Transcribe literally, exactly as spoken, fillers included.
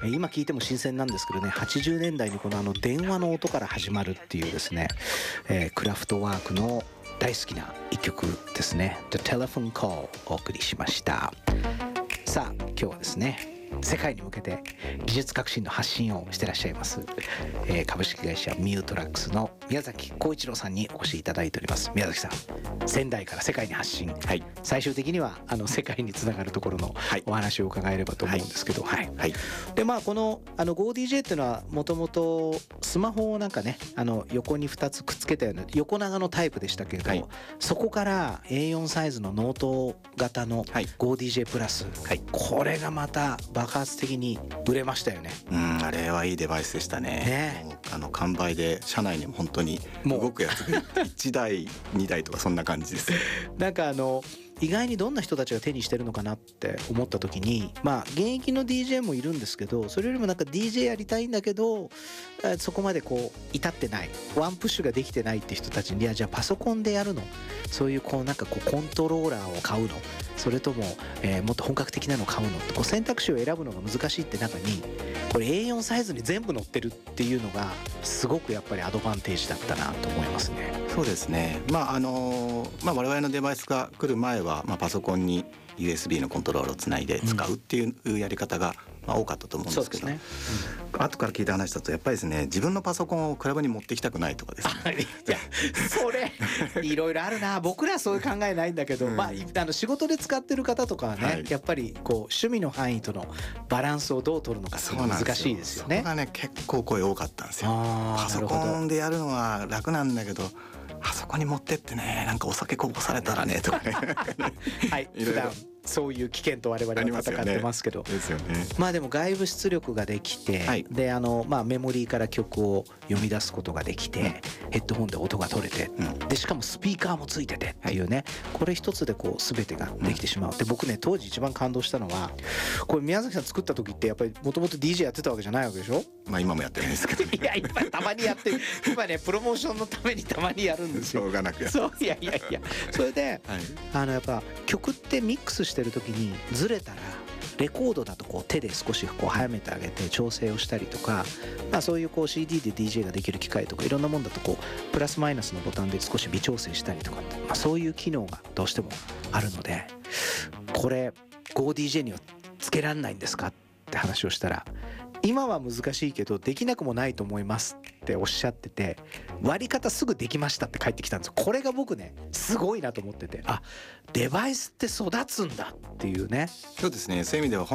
今聞いても新鮮なんですけどね、はちじゅうねんだいにこのあの電話の音から始まるっていうですね、えー、クラフトワークの大好きな一曲ですね。 The Telephone Call をお送りしました。さあ今日はですね、世界に向けて技術革新の発信をしてらっしゃいます、えー、株式会社ミュートラックスの宮崎浩一郎さんにお越しいただいております。宮崎さん、仙台から世界に発信、はい、最終的にはあの世界につながるところのお話を伺えればと思うんですけど、はいはいはい、でまあこのあの ゴーディージェー っていうのはもともとスマホをなんかね、あの横にふたつくっつけたような横長のタイプでしたけれど、はい、そこから エーよん サイズのノート型の ゴーディージェー プラス、はい、これがまた爆発的に売れましたよね。 うん、あれはいいデバイスでしたね。ね、もうあの完売で車内にも本当に動くやつがいちだいにだいとかそんな感じです。 なんかあの意外にどんな人たちが手にしてるのかなって思った時に、まあ現役の ディージェー もいるんですけど、それよりもなんか ディージェー やりたいんだけどそこまでこう至ってない、ワンプッシュができてないって人たちに、いやじゃあパソコンでやるの、そういうこうなんかこうコントローラーを買うの、それとも、えー、もっと本格的なのを買うのってこう選択肢を選ぶのが難しいって中に、これ エーよん サイズに全部載ってるっていうのがすごくやっぱりアドバンテージだったなと思いますね。 そうですね。まああのー、まあ我々のデバイスが来る前は、まあ、パソコンに ユーエスビー のコントローラーをつないで使うっていうやり方が、まあ、多かったと思うんですけど、そうですね、うん、後から聞いた話だとやっぱりですね、自分のパソコンをクラブに持ってきたくないとかですね。 いやそれいろいろあるな。僕らはそういう考えないんだけど、うん、まあ、あの仕事で使ってる方とかはね、はい、やっぱりこう趣味の範囲とのバランスをどう取るのかって難しいですよね。 そこがね結構声多かったんですよ。パソコンでやるのは楽なんだけど、あそこに持ってってね、なんかお酒こぼされたらねとかねはい普段そういう危険と我々は戦ってますけど、 ですよね。 まあでも外部出力ができて、はい、であのまあメモリーから曲を読み出すことができて、うん、ヘッドホンで音が取れて、うん、でしかもスピーカーもついててっていうね、はい、これ一つでこう全てができてしまう、うん、で僕ね当時一番感動したのは、これ宮崎さん作った時ってやっぱりもともと ディージェー やってたわけじゃないわけでしょ。 まあ今もやってるんですけど、ね、 いや今たまにやってる今ねプロモーションのためにたまにやるんですよ。 しょうがなくやる。 そういやいやいやそれで、はい、あのやっぱ曲ってミックスしてる時にずれたらレコードだとこう手で少しこう早めてあげて調整をしたりとか、まあ、そういうこう シーディー で ディージェー ができる機械とかいろんなもんだとこうプラスマイナスのボタンで少し微調整したりとか、まあ、そういう機能がどうしてもあるので、これ ゴーディージェー にはつけらんないんですかって話をしたら、今は難しいけどできなくもないと思いますっておっしゃってて、割り方すぐできましたって返ってきたんですよ。これが僕ねすごいなと思ってて、あデバイスって育つんだっていうね。 そうですね。そういう意味では